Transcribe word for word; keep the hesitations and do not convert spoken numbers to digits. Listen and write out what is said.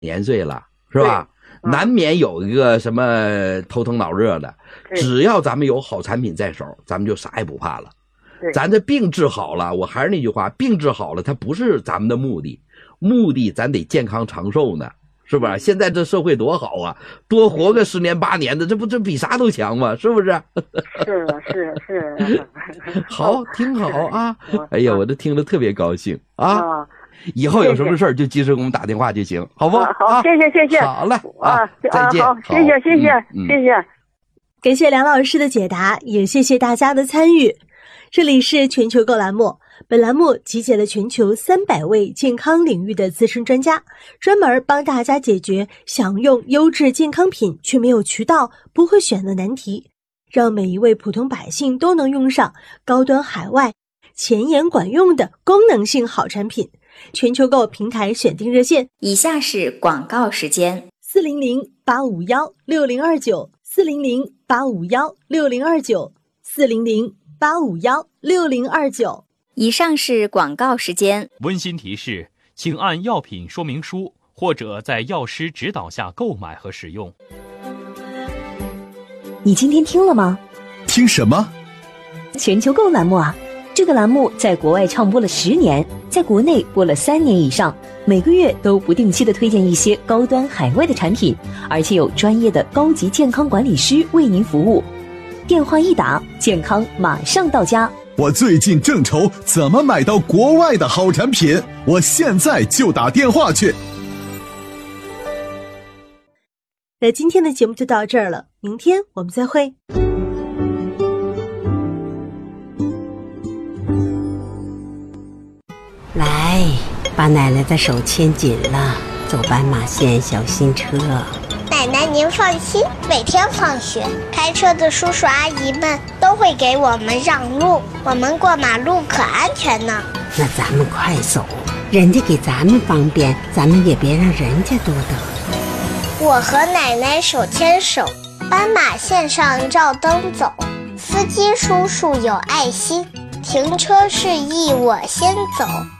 年岁了，是吧？难免有一个什么头疼脑热的，只要咱们有好产品在手，咱们就啥也不怕了。咱这病治好了，我还是那句话，病治好了它不是咱们的目的，目的咱得健康长寿呢，是吧？现在这社会多好啊，多活个十年八年的，这不这比啥都强吗？是不是？ 是啊，是啊，是啊。 好，挺好啊。哎呀，我这听着特别高兴啊。以后有什么事儿就及时给我们打电话就行，好不好？ 好，谢谢谢谢。 好嘞啊，再见。 好，谢谢谢谢谢谢。 感谢梁老师的解答，也谢谢大家的参与。这里是全球购栏目，本栏目集结了全球三百位健康领域的资深专家，专门帮大家解决想用优质健康品却没有渠道、不会选的难题，让每一位普通百姓都能用上高端海外、前沿管用的功能性好产品。全球购平台选定热线， 以下是广告时间： 四零零八五幺六零二九，四零零八五幺六零二九，四零零八五幺六零二九。 以上是广告时间。 温馨提示，请按药品说明书或者在药师指导下购买和使用。 你今天听了吗？ 听什么？ 全球购栏目啊！这个栏目在国外唱播了十年，在国内播了三年以上，每个月都不定期的推荐一些高端海外的产品，而且有专业的高级健康管理师为您服务。电话一打，健康马上到家。 我最近正愁怎么买到国外的好产品，我现在就打电话去。 那今天的节目就到这儿了，明天我们再会。 来，把奶奶的手牵紧了，走斑马线小心车。 奶奶您放心，每天放学开车的叔叔阿姨们都会给我们让路，我们过马路可安全呢。 那咱们快走，人家给咱们方便，咱们也别让人家多得。 我和奶奶手牵手，斑马线上照灯走，司机叔叔有爱心，停车示意我先走。